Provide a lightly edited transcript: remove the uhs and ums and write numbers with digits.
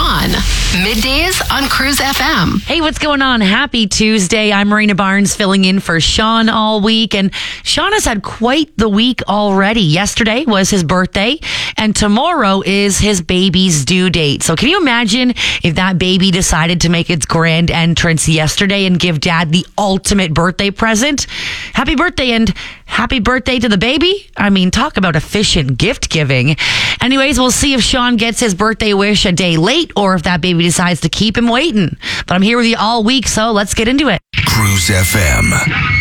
Sean. Middays on Cruise FM. Hey, what's going on? Happy Tuesday. I'm Marina Barnes filling in for Sean all week. And Sean has had quite the week already. Yesterday was his birthday, and tomorrow is his baby's due date. So can you imagine if that baby decided to make its grand entrance yesterday and give dad the ultimate birthday present? Happy birthday, and happy birthday to the baby. I mean, talk about efficient gift giving. Anyways, we'll see if Sean gets his birthday wish a day late or if that baby decides to keep him waiting. But I'm here with you all week, so let's get into it. Cruise FM.